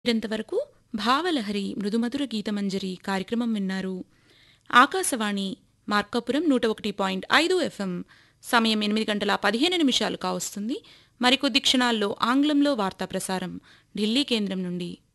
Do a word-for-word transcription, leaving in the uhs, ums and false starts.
మీరింతవరకు భావలహరి మృదుమధుర గీతమంజరి కార్యక్రమం విన్నారు. ఆకాశవాణి మార్కాపురం నూట ఒకటి పాయింట్ ఐదు ఎఫ్ఎం. సమయం ఎనిమిది గంటల పదిహేను నిమిషాలు కావస్తుంది. మరికొద్ది క్షణాల్లో ఆంగ్లంలో వార్తా ప్రసారం ఢిల్లీ కేంద్రం నుండి.